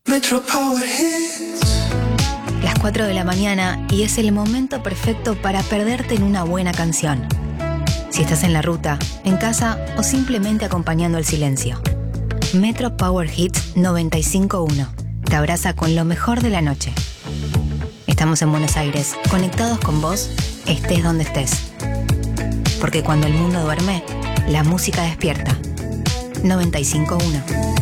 Metro Power Hits. Las 4 de la mañana y es el momento perfecto para perderte en una buena canción. Si estás en la ruta, en casa o simplemente acompañando el silencio. Metro Power Hits 95.1 te abraza con lo mejor de la noche. Estamos en Buenos Aires, conectados con vos, estés donde estés. Porque cuando el mundo duerme, la música despierta. 95.1